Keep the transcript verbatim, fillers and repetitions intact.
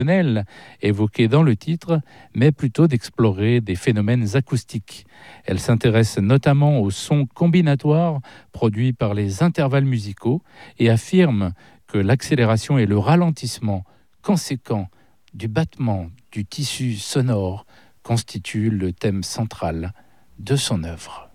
évoqués dans le titre, mais plutôt d'explorer des phénomènes acoustiques. Elle s'intéresse notamment aux sons combinatoires produits par les intervalles musicaux et affirme que l'accélération et le ralentissement conséquent du battement du tissu sonore constituent le thème central de son œuvre.